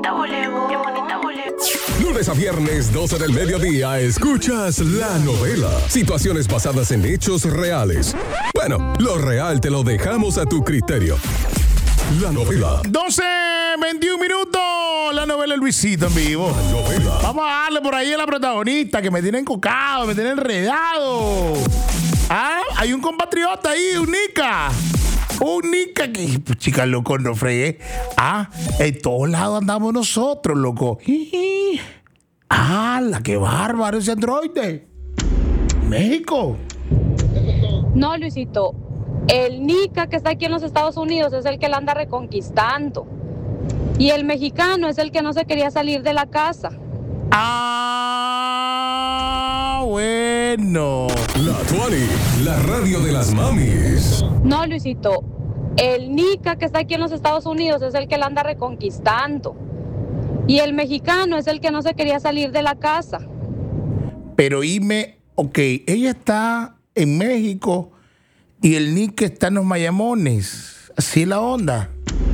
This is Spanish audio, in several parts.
bonita voleo, qué bonita voleo. Lunes a viernes, 12 del mediodía, escuchas La Novela. Situaciones basadas en hechos reales. Bueno, lo real te lo dejamos a tu criterio. La Novela. 12:21 minutos. La novela Luisito en vivo. La Novela. Vamos a darle por ahí a la protagonista que me tiene encocado, me tiene enredado. Ah, hay un compatriota ahí, un Nica que, chica, loco, no fregué. Ah, en todos lados andamos nosotros, loco. ¡Hala, qué bárbaro ese androide! México. No, Luisito, el Nica que está aquí en los Estados Unidos es el que la anda reconquistando. Y el mexicano es el que no se quería salir de la casa. Ah, bueno. La Tuani, la radio de las mamis. No, Luisito, el Nica que está aquí en los Estados Unidos es el que la anda reconquistando. Y el mexicano es el que no se quería salir de la casa. Pero ok, ella está en México y el Nick está en los Mayamones. Así es la onda.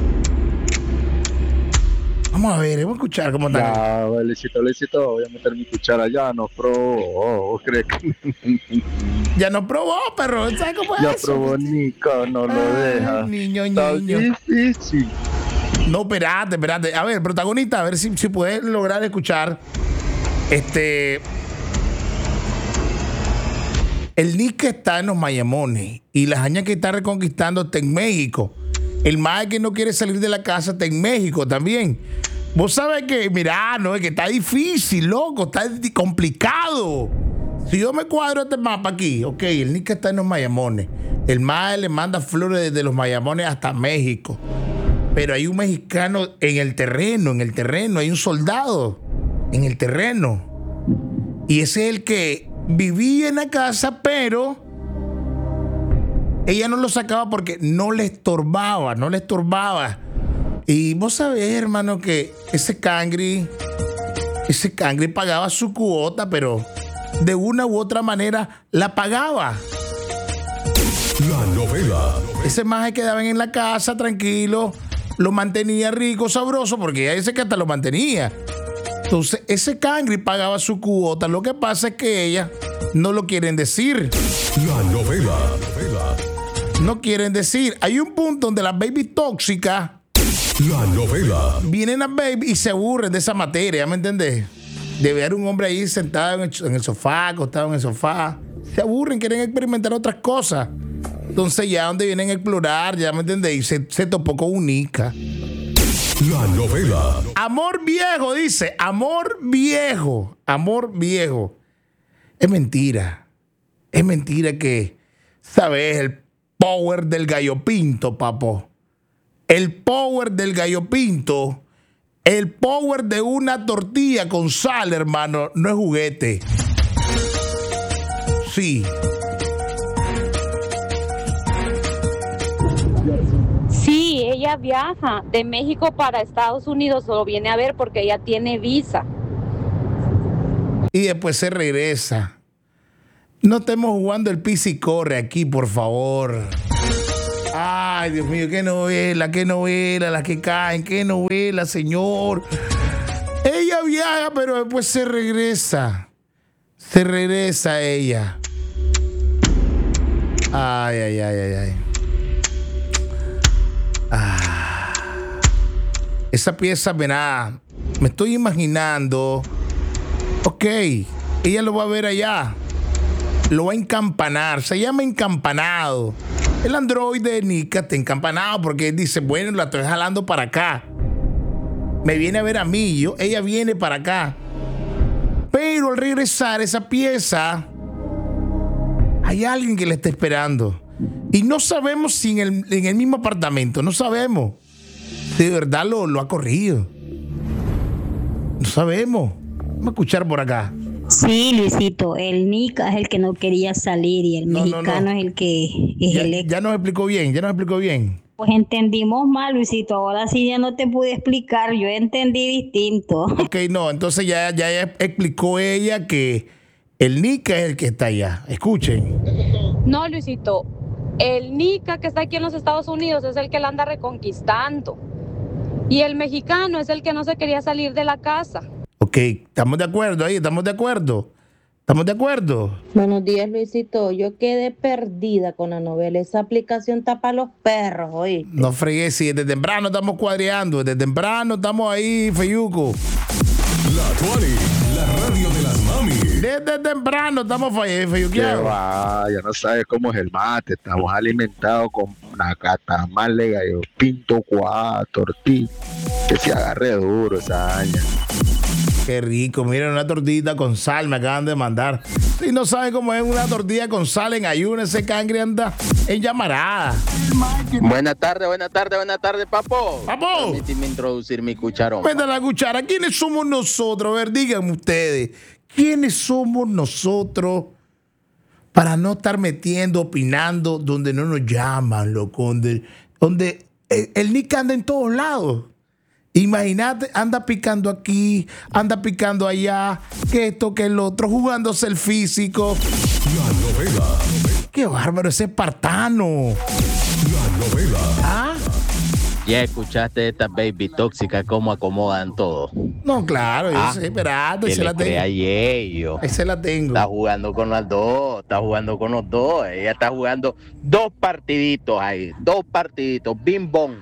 Vamos a ver, vamos a escuchar cómo está. Ya, Luisito, voy a meter mi cuchara ya, no probó, ¿crees que? Ya no probó, perro, ¿sabes cómo es Ya eso? probó Nico, no lo deja. Niño. Está difícil. No, espérate. A ver, protagonista, a ver si puedes lograr escuchar. El Nick está en los Mayamones y la jaña que está reconquistando está en México. El mae que no quiere salir de la casa está en México también. Vos sabés que, mirá, no, es que está difícil, loco, está complicado. Si yo me cuadro este mapa aquí, ok, el Nick está en los Mayamones. El mae le manda flores desde los Mayamones hasta México. Pero hay un mexicano en el terreno, hay un soldado en el terreno. Y ese es el que vivía en la casa, pero ella no lo sacaba porque no le estorbaba. Y vos sabés, hermano, que ese cangri pagaba su cuota, pero de una u otra manera la pagaba. La Novela. Ese maje quedaba en la casa tranquilo, lo mantenía rico, sabroso, porque ella dice que hasta lo mantenía. Entonces, ese cangri pagaba su cuota. Lo que pasa es que ella no lo quieren decir. La Novela. No quieren decir. Hay un punto donde las baby tóxicas, La Novela. vienen a baby y se aburren de esa materia, ¿me entendés? De ver un hombre ahí sentado en el sofá, acostado en el sofá. Se aburren, quieren experimentar otras cosas. Entonces ya donde vienen a explorar, ya me entendés, y se topó con un Nica. La Novela. Amor viejo, dice. Amor viejo. Es mentira. Es mentira que, ¿sabes? El power del gallo pinto, papo. El power del gallo pinto. El power de una tortilla con sal, hermano. No es juguete. Sí. Sí, ella viaja de México para Estados Unidos, lo viene a ver porque ella tiene visa. Y después se regresa. No estemos jugando el pis y corre aquí, por favor. Ay, Dios mío, qué novela, las que caen, qué novela, señor. Ella viaja, pero después se regresa. Se regresa ella. Ay. Esa pieza, verá, me estoy imaginando. Ok, ella lo va a ver allá. Lo va a encampanar. Se llama encampanado. El androide de Nica está encampanado porque él dice, bueno, la estoy jalando para acá. Me viene a ver a mí, ella viene para acá. Pero al regresar esa pieza, hay alguien que le está esperando. Y no sabemos si en el mismo apartamento, no sabemos. De verdad lo ha corrido. No sabemos. Vamos a escuchar por acá. Sí, Luisito, el Nica es el que no quería salir y el mexicano es el que es ya nos explicó bien. Pues entendimos mal, Luisito, ahora sí ya no te pude explicar, yo entendí distinto. Ok, no, entonces ya explicó ella que el Nica es el que está allá. Escuchen. No, Luisito, el Nica que está aquí en los Estados Unidos es el que la anda reconquistando. Y el mexicano es el que no se quería salir de la casa. Ok, estamos de acuerdo ahí, estamos de acuerdo. ¿Estamos de acuerdo? Buenos días, Luisito. Yo quedé perdida con la novela. Esa aplicación tapa a los perros, hoy. No fregues, si desde temprano estamos cuadreando, desde temprano estamos ahí, Feyuco. La 20, la radio de las mami. Desde temprano estamos feyuqueados. ¿Qué va? Ya no sabes cómo es el mate. Estamos alimentados con nacatamale, gallo pinto, cuá, tortilla. Que se agarre duro esa aña. Qué rico, miren, una tortillita con sal me acaban de mandar. Si no saben cómo es una tortilla con sal en ayuno, ese cangre anda en llamarada. Buenas tardes, papo. ¡Papo! Permíteme introducir mi cucharón. Cuenta la cuchara. ¿Quiénes somos nosotros? A ver, díganme ustedes. ¿Quiénes somos nosotros para no estar metiendo, opinando donde no nos llaman, loco? Donde el Nick anda en todos lados. Imagínate, anda picando aquí, anda picando allá, que esto, que el otro, jugándose el físico. La novela. ¡Qué bárbaro ese espartano! La novela. ¿Ah? Ya escuchaste esta baby tóxica cómo acomodan todo. No, claro, yo sé, espérate, Que se la le crea tengo. ello. Esa la tengo. Está jugando con los dos, Ella está jugando 2 partiditos ahí, 2 partiditos. Bim bom.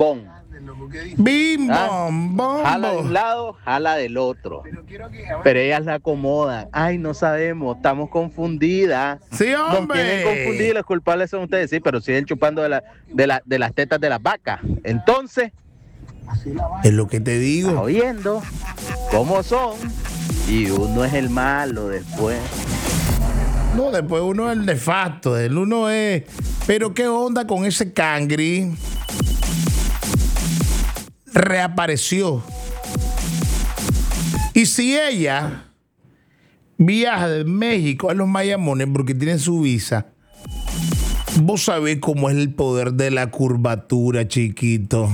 Bim, ¿Ah? bom, bom, Jala de bom. un lado, jala del otro. Pero ellas la acomodan. Ay, no sabemos, estamos confundidas. Sí, Nos hombre. tienen confundidos, los culpables son ustedes, sí, pero siguen chupando de las tetas de las vacas. Entonces, Es lo que te está digo. oyendo cómo son. Y uno es el malo después. No, después uno es el nefasto, el uno es... Pero qué onda con ese cangri. Reapareció. Y si ella viaja de México a los Mayamones porque tiene su visa, vos sabés cómo es el poder de la curvatura, chiquito.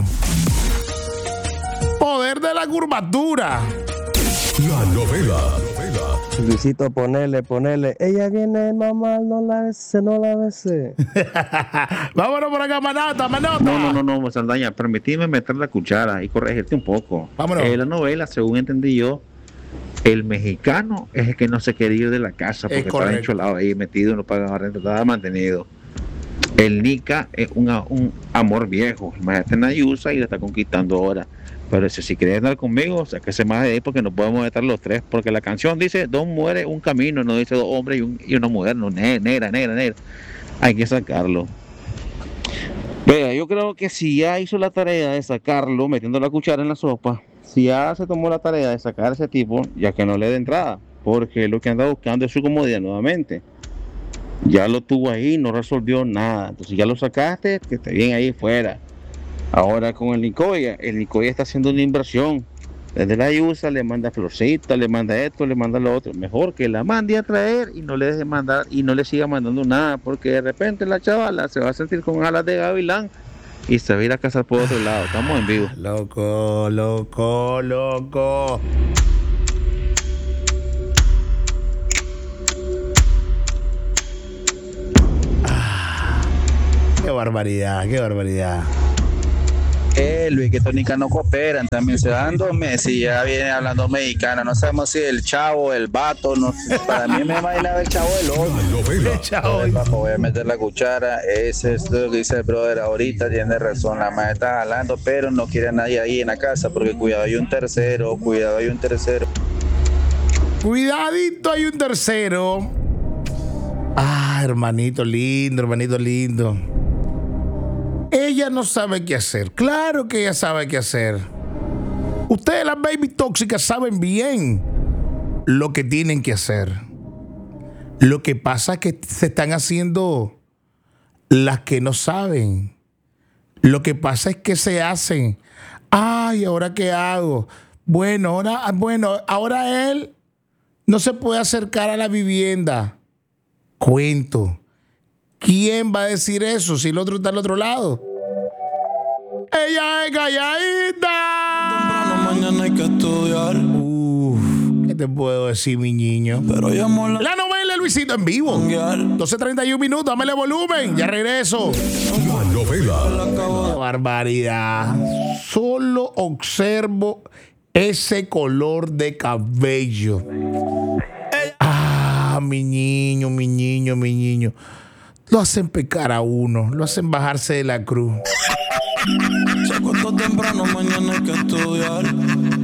Poder de la curvatura. La novela. Luisito, ponele. Ella viene, mamá, no la besé. Vámonos por acá, manota. No, Saldaña, permitime meter la cuchara y corregirte un poco. Vámonos. La novela, según entendí yo, el mexicano es el que no se quiere ir de la casa porque está encholado ahí, metido, no paga renta, está mantenido. El Nica es un amor viejo. Imagínate Nayusa y la está conquistando ahora. Pero si quiere andar conmigo, o sea, que se más de ahí porque no podemos estar los tres. Porque la canción dice 2 mujeres, un camino, no dice 2 hombres y una mujer, no, negra. Hay que sacarlo. Vea, yo creo que si ya hizo la tarea de sacarlo, metiendo la cuchara en la sopa, si ya se tomó la tarea de sacar a ese tipo, ya que no le dé entrada, porque lo que anda buscando es su comodidad nuevamente. Ya lo tuvo ahí, no resolvió nada. Entonces ya lo sacaste, que esté bien ahí fuera. Ahora con el Nicoya está haciendo una inversión. Desde la USA le manda florcita, le manda esto, le manda lo otro. Mejor que la mande a traer y no le deje mandar y no le siga mandando nada, porque de repente la chavala se va a sentir con alas de gavilán y se va a ir a casar por otro lado. Estamos en vivo. Loco. Qué barbaridad. Luis, que Tónica no cooperan, también se dan 2 meses y ya viene hablando mexicana. No sabemos si el chavo, el vato, no sé. Para mí me imaginaba el chavo del otro. Voy a meter la cuchara. Ese es lo que dice el brother ahorita, tiene razón. La madre está jalando, pero no quiere a nadie ahí en la casa porque cuidado, hay un tercero. Cuidadito, hay un tercero. Hermanito lindo. Ella no sabe qué hacer. Claro que ella sabe qué hacer. Ustedes, las baby tóxicas, saben bien lo que tienen que hacer. Lo que pasa es que se están haciendo las que no saben. Lo que pasa es que se hacen. Ay, ¿ahora qué hago? Bueno, ahora él no se puede acercar a la vivienda. Cuento. ¿Quién va a decir eso si el otro está al otro lado? ¡Ella es calladita! Mañana hay que estudiar. ¿Qué te puedo decir, mi niño? Pero la novela Luisito en vivo. 12:31 minutos, dámele volumen. Ya regreso. La Novela. Qué barbaridad. Solo observo ese color de cabello. Mi niño. Lo hacen pecar a uno, lo hacen bajarse de la cruz. Se acuesta temprano, mañana hay que estudiar.